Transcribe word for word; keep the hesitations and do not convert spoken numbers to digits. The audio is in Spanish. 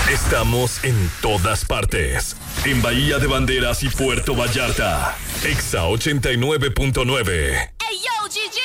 Estamos en todas partes. En Bahía de Banderas y Puerto Vallarta. Exa ochenta y nueve punto nueve. Hey, yo, Gigi.